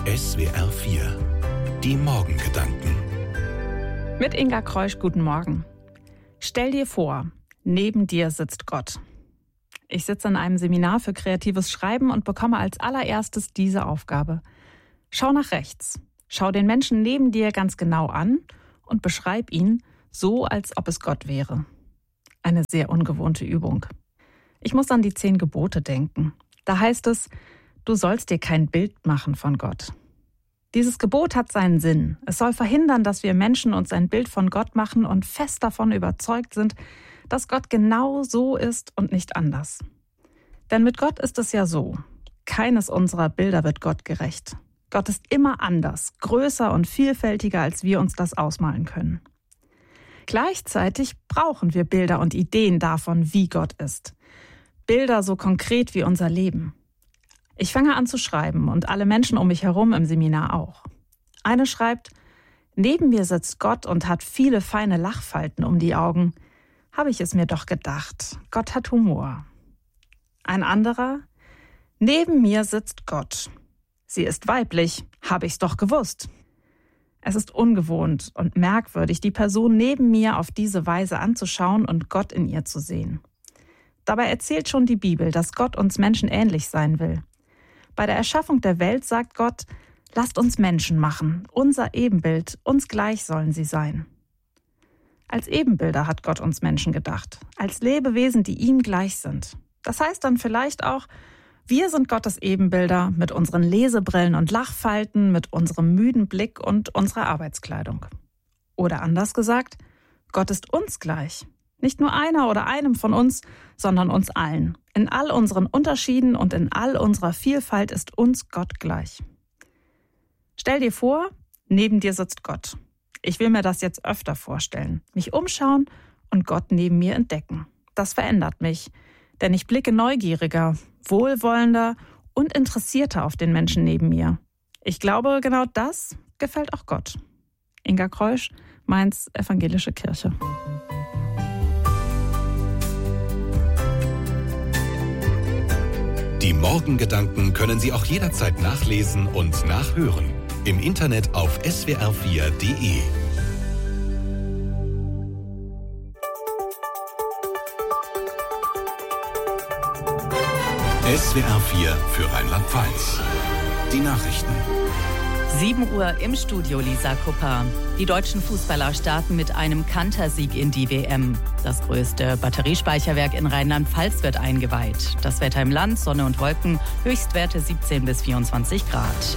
SWR 4, die Morgengedanken. Mit Inga Kreusch, guten Morgen. Stell dir vor, neben dir sitzt Gott. Ich sitze in einem Seminar für kreatives Schreiben und bekomme als allererstes diese Aufgabe. Schau nach rechts. Schau den Menschen neben dir ganz genau an und beschreib ihn so, als ob es Gott wäre. Eine sehr ungewohnte Übung. Ich muss an die 10 Gebote denken. Da heißt es, du sollst dir kein Bild machen von Gott. Dieses Gebot hat seinen Sinn. Es soll verhindern, dass wir Menschen uns ein Bild von Gott machen und fest davon überzeugt sind, dass Gott genau so ist und nicht anders. Denn mit Gott ist es ja so. Keines unserer Bilder wird Gott gerecht. Gott ist immer anders, größer und vielfältiger, als wir uns das ausmalen können. Gleichzeitig brauchen wir Bilder und Ideen davon, wie Gott ist. Bilder so konkret wie unser Leben. Ich fange an zu schreiben und alle Menschen um mich herum im Seminar auch. Eine schreibt, neben mir sitzt Gott und hat viele feine Lachfalten um die Augen. Habe ich es mir doch gedacht, Gott hat Humor. Ein anderer, neben mir sitzt Gott. Sie ist weiblich, habe ich's doch gewusst. Es ist ungewohnt und merkwürdig, die Person neben mir auf diese Weise anzuschauen und Gott in ihr zu sehen. Dabei erzählt schon die Bibel, dass Gott uns Menschen ähnlich sein will. Bei der Erschaffung der Welt sagt Gott, lasst uns Menschen machen, unser Ebenbild, uns gleich sollen sie sein. Als Ebenbilder hat Gott uns Menschen gedacht, als Lebewesen, die ihm gleich sind. Das heißt dann vielleicht auch, wir sind Gottes Ebenbilder mit unseren Lesebrillen und Lachfalten, mit unserem müden Blick und unserer Arbeitskleidung. Oder anders gesagt, Gott ist uns gleich. Nicht nur einer oder einem von uns, sondern uns allen. In all unseren Unterschieden und in all unserer Vielfalt ist uns Gott gleich. Stell dir vor, neben dir sitzt Gott. Ich will mir das jetzt öfter vorstellen, mich umschauen und Gott neben mir entdecken. Das verändert mich, denn ich blicke neugieriger, wohlwollender und interessierter auf den Menschen neben mir. Ich glaube, genau das gefällt auch Gott. Inga Kreusch, Mainz, Evangelische Kirche. Die Morgengedanken können Sie auch jederzeit nachlesen und nachhören. Im Internet auf swr4.de. SWR 4 für Rheinland-Pfalz. Die Nachrichten. 7 Uhr im Studio, Lisa Kupper. Die deutschen Fußballer starten mit einem Kantersieg in die WM. Das größte Batteriespeicherwerk in Rheinland-Pfalz wird eingeweiht. Das Wetter im Land, Sonne und Wolken, Höchstwerte 17 bis 24 Grad.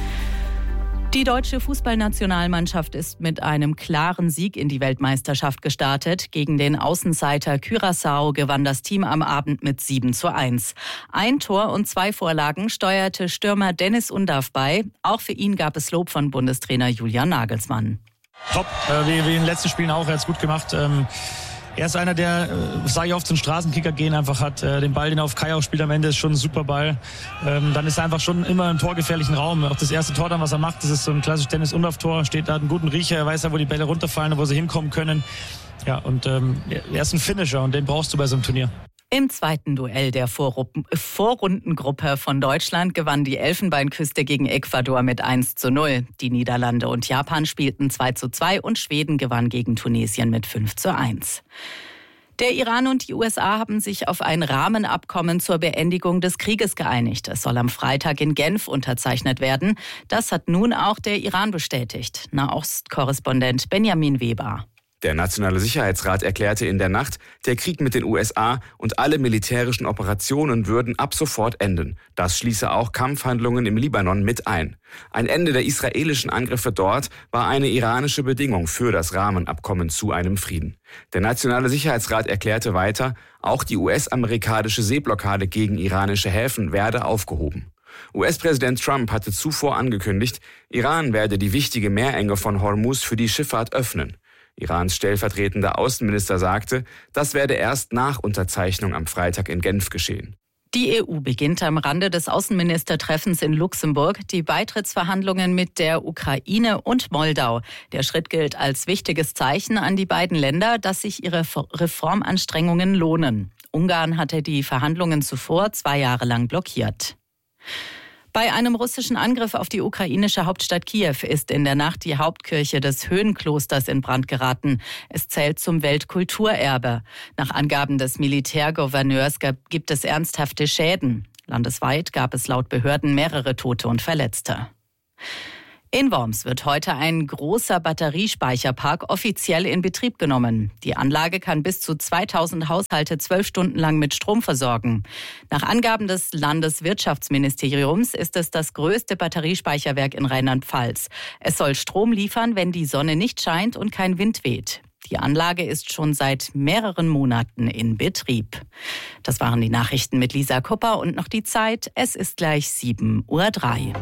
Die deutsche Fußballnationalmannschaft ist mit einem klaren Sieg in die Weltmeisterschaft gestartet. Gegen den Außenseiter Curaçao gewann das Team am Abend mit 7:1. Ein Tor und 2 Vorlagen steuerte Stürmer Dennis Undav bei. Auch für ihn gab es Lob von Bundestrainer Julian Nagelsmann. Top, wie in den letzten Spielen auch, er hat es gut gemacht. Er ist einer, der, sage ich oft, zum Straßenkicker gehen einfach hat. Den Ball, den er auf Kai auch spielt am Ende, ist schon ein super Ball. Dann ist er einfach schon immer im torgefährlichen Raum. Auch das erste Tor dann, was er macht, das ist so ein klassisches Dennis-Undav-Tor. Steht da, hat einen guten Riecher, er weiß ja, wo die Bälle runterfallen und wo sie hinkommen können. Ja, und er ist ein Finisher und den brauchst du bei so einem Turnier. Im zweiten Duell der Vorrundengruppe von Deutschland gewann die Elfenbeinküste gegen Ecuador mit 1:0. Die Niederlande und Japan spielten 2:2 und Schweden gewann gegen Tunesien mit 5:1. Der Iran und die USA haben sich auf ein Rahmenabkommen zur Beendigung des Krieges geeinigt. Es soll am Freitag in Genf unterzeichnet werden. Das hat nun auch der Iran bestätigt. Nahost-Korrespondent Benjamin Weber. Der Nationale Sicherheitsrat erklärte in der Nacht, der Krieg mit den USA und alle militärischen Operationen würden ab sofort enden. Das schließe auch Kampfhandlungen im Libanon mit ein. Ein Ende der israelischen Angriffe dort war eine iranische Bedingung für das Rahmenabkommen zu einem Frieden. Der Nationale Sicherheitsrat erklärte weiter, auch die US-amerikanische Seeblockade gegen iranische Häfen werde aufgehoben. US-Präsident Trump hatte zuvor angekündigt, Iran werde die wichtige Meerenge von Hormuz für die Schifffahrt öffnen. Irans stellvertretender Außenminister sagte, das werde erst nach Unterzeichnung am Freitag in Genf geschehen. Die EU beginnt am Rande des Außenministertreffens in Luxemburg die Beitrittsverhandlungen mit der Ukraine und Moldau. Der Schritt gilt als wichtiges Zeichen an die beiden Länder, dass sich ihre Reformanstrengungen lohnen. Ungarn hatte die Verhandlungen zuvor 2 Jahre lang blockiert. Bei einem russischen Angriff auf die ukrainische Hauptstadt Kiew ist in der Nacht die Hauptkirche des Höhenklosters in Brand geraten. Es zählt zum Weltkulturerbe. Nach Angaben des Militärgouverneurs gibt es ernsthafte Schäden. Landesweit gab es laut Behörden mehrere Tote und Verletzte. In Worms wird heute ein großer Batteriespeicherpark offiziell in Betrieb genommen. Die Anlage kann bis zu 2000 Haushalte 12 Stunden lang mit Strom versorgen. Nach Angaben des Landeswirtschaftsministeriums ist es das größte Batteriespeicherwerk in Rheinland-Pfalz. Es soll Strom liefern, wenn die Sonne nicht scheint und kein Wind weht. Die Anlage ist schon seit mehreren Monaten in Betrieb. Das waren die Nachrichten mit Lisa Kupper und noch die Zeit. Es ist gleich 7:03 Uhr.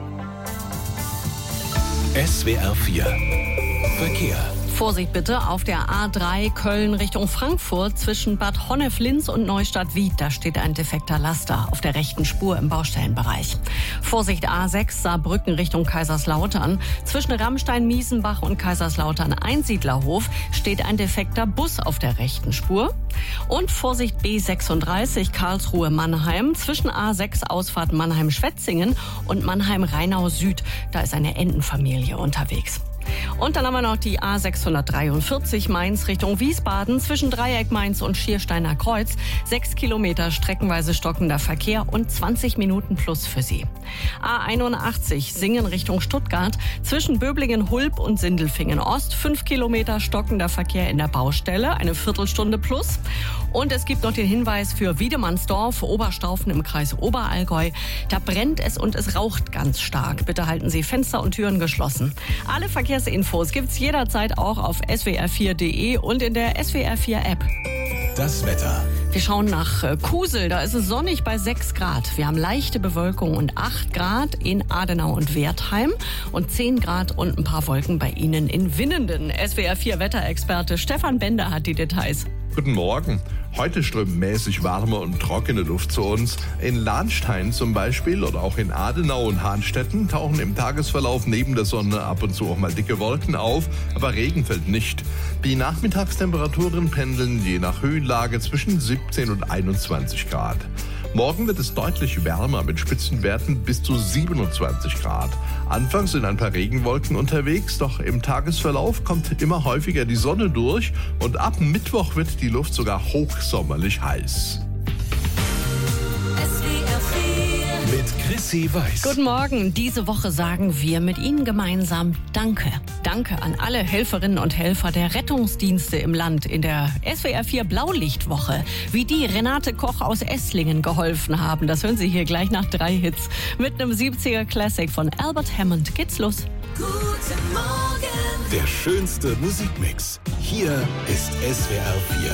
SWR 4 Verkehr. Vorsicht bitte auf der A3 Köln Richtung Frankfurt zwischen Bad Honnef-Linz und Neustadt-Wied. Da steht ein defekter Laster auf der rechten Spur im Baustellenbereich. Vorsicht A6 Saarbrücken Richtung Kaiserslautern. Zwischen Rammstein-Miesenbach und Kaiserslautern-Einsiedlerhof steht ein defekter Bus auf der rechten Spur. Und Vorsicht B36 Karlsruhe-Mannheim zwischen A6 Ausfahrt Mannheim-Schwetzingen und Mannheim-Rheinau Süd. Da ist eine Entenfamilie unterwegs. Und dann haben wir noch die A643 Mainz Richtung Wiesbaden zwischen Dreieck Mainz und Schiersteiner Kreuz. 6 Kilometer streckenweise stockender Verkehr und 20 Minuten plus für Sie. A81 Singen Richtung Stuttgart zwischen Böblingen-Hulb und Sindelfingen-Ost. 5 Kilometer stockender Verkehr in der Baustelle, eine Viertelstunde plus. Und es gibt noch den Hinweis für Wiedemannsdorf, Oberstaufen im Kreis Oberallgäu. Da brennt es und es raucht ganz stark. Bitte halten Sie Fenster und Türen geschlossen. Alle Verkehrsinfos gibt's jederzeit auch auf swr4.de und in der SWR4-App. Das Wetter. Wir schauen nach Kusel, da ist es sonnig bei 6 Grad. Wir haben leichte Bewölkung und 8 Grad in Adenau und Wertheim und 10 Grad und ein paar Wolken bei Ihnen in Winnenden. SWR4-Wetterexperte Stefan Bender hat die Details. Guten Morgen. Heute strömt mäßig warme und trockene Luft zu uns. In Lahnstein zum Beispiel oder auch in Adenau und Hahnstetten tauchen im Tagesverlauf neben der Sonne ab und zu auch mal dicke Wolken auf, aber Regen fällt nicht. Die Nachmittagstemperaturen pendeln je nach Höhenlage zwischen 17 und 21 Grad. Morgen wird es deutlich wärmer mit Spitzenwerten bis zu 27 Grad. Anfangs sind ein paar Regenwolken unterwegs, doch im Tagesverlauf kommt immer häufiger die Sonne durch und ab Mittwoch wird die Luft sogar hochsommerlich heiß. Mit Chrissy Weiß. Guten Morgen. Diese Woche sagen wir mit Ihnen gemeinsam Danke. Danke an alle Helferinnen und Helfer der Rettungsdienste im Land in der SWR4 Blaulichtwoche. Wie die Renate Koch aus Esslingen geholfen haben, das hören Sie hier gleich nach 3 Hits. Mit einem 70er Classic von Albert Hammond geht's los. Guten Morgen. Der schönste Musikmix. Hier ist SWR 4.